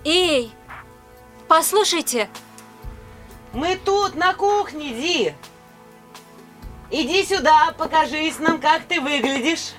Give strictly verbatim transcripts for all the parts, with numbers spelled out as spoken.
Эй, послушайте. Мы тут, на кухне, Ди. Иди сюда, покажись нам, как ты выглядишь.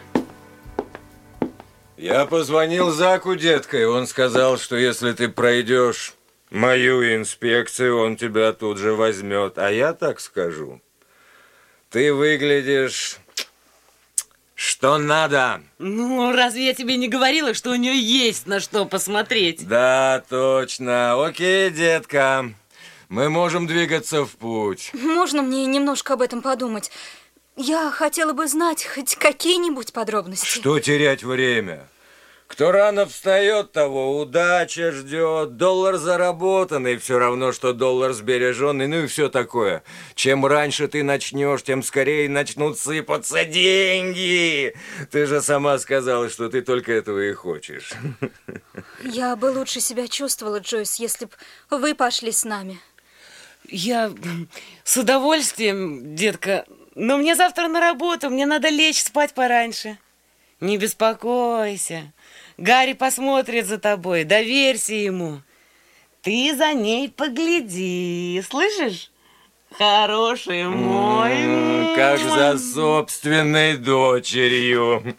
Я позвонил Заку, детка, и он сказал, что если ты пройдешь мою инспекцию, он тебя тут же возьмет. А я так скажу. Ты выглядишь... что надо. Ну, разве я тебе не говорила, что у нее есть на что посмотреть? Да, точно. Окей, детка. Мы можем двигаться в путь. Можно мне немножко об этом подумать? Я хотела бы знать хоть какие-нибудь подробности. Что терять время? Кто рано встает, того удача ждет. Доллар заработанный, все равно, что доллар сбереженный, ну и все такое. Чем раньше ты начнешь, тем скорее начнут сыпаться деньги. Ты же сама сказала, что ты только этого и хочешь. Я бы лучше себя чувствовала, Джойс, если бы вы пошли с нами. Я с удовольствием, детка, но мне завтра на работу, мне надо лечь спать пораньше. Не беспокойся. Гарри посмотрит за тобой, доверься ему. Ты за ней погляди, слышишь? Хороший мой. Как за собственной дочерью.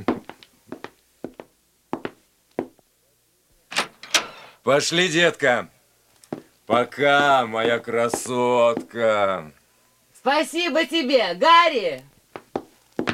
Пошли, детка. Пока, моя красотка. Спасибо тебе, Гарри.